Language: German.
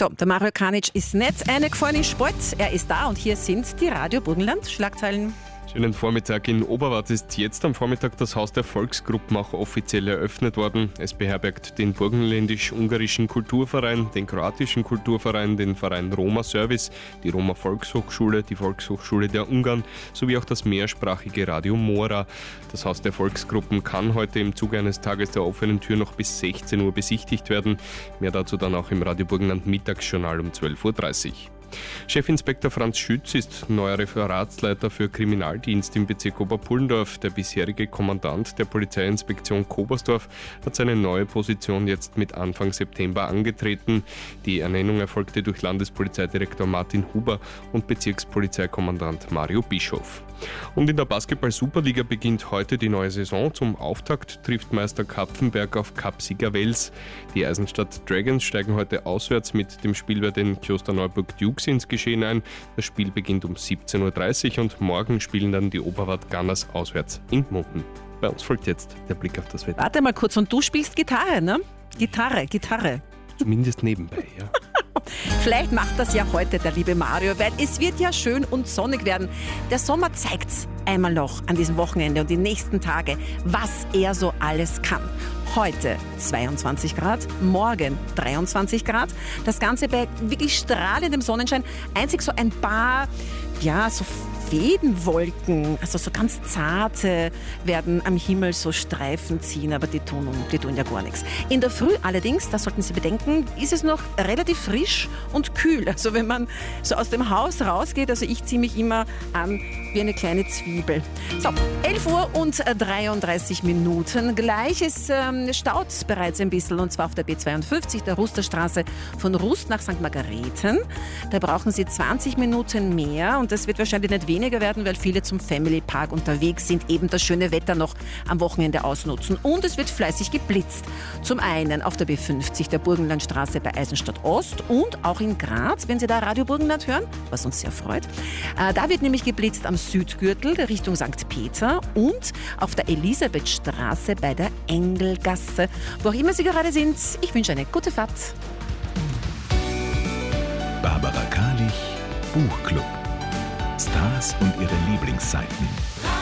So, der Mario Kanic ist nicht eingefallen in Sport. Er ist da und hier sind die Radio Burgenland Schlagzeilen. Schönen Vormittag. In Oberwart ist jetzt am Vormittag das Haus der Volksgruppen auch offiziell eröffnet worden. Es beherbergt den burgenländisch-ungarischen Kulturverein, den kroatischen Kulturverein, den Verein Roma Service, die Roma Volkshochschule, die Volkshochschule der Ungarn sowie auch das mehrsprachige Radio Mora. Das Haus der Volksgruppen kann heute im Zuge eines Tages der offenen Tür noch bis 16 Uhr besichtigt werden. Mehr dazu dann auch im Radio Burgenland Mittagsjournal um 12.30 Uhr. Chefinspektor Franz Schütz ist neuer Referatsleiter für Kriminaldienst im Bezirk Oberpullendorf. Der bisherige Kommandant der Polizeiinspektion Kobersdorf hat seine neue Position jetzt mit Anfang September angetreten. Die Ernennung erfolgte durch Landespolizeidirektor Martin Huber und Bezirkspolizeikommandant Mario Bischof. Und in der Basketball-Superliga beginnt heute die neue Saison. Zum Auftakt trifft Meister Kapfenberg auf Cupsieger Wels. Die Eisenstadt Dragons steigen heute auswärts mit dem Spiel bei den Klosterneuburg Dukes ins Geschehen ein. Das Spiel beginnt um 17.30 Uhr und morgen spielen dann die Oberwart Gunners auswärts in Gmunden. Bei uns folgt jetzt der Blick auf das Wetter. Warte mal kurz, und du spielst Gitarre, ne? Gitarre. Zumindest nebenbei, ja. Vielleicht macht das ja heute der liebe Mario, weil es wird ja schön und sonnig werden. Der Sommer zeigt's einmal noch an diesem Wochenende und die nächsten Tage, was er so alles kann. Heute 22 Grad, morgen 23 Grad. Das Ganze bei wirklich strahlendem Sonnenschein. Einzig so ein paar, so Fädenwolken, also so ganz zarte, werden am Himmel so Streifen ziehen, aber die tun ja gar nichts. In der Früh allerdings, das sollten Sie bedenken, ist es noch relativ frisch und kühl. Also wenn man so aus dem Haus rausgeht, also ich ziehe mich immer an wie eine kleine Zwiebel. So, 11 Uhr und 33 Minuten. Gleich staut bereits ein bisschen, und zwar auf der B52, der Rusterstraße von Rust nach St. Margareten. Da brauchen Sie 20 Minuten mehr und das wird wahrscheinlich nicht weniger werden, weil viele zum Family Park unterwegs sind, eben das schöne Wetter noch am Wochenende ausnutzen. Und es wird fleißig geblitzt. Zum einen auf der B50 der Burgenlandstraße bei Eisenstadt Ost und auch in Graz, wenn Sie da Radio Burgenland hören, was uns sehr freut. Da wird nämlich geblitzt am Südgürtel Richtung St. Peter und auf der Elisabethstraße bei der Engelgasse. Wo auch immer Sie gerade sind, ich wünsche eine gute Fahrt. Barbara Kalich, Buchclub. Stars und ihre Lieblingsseiten.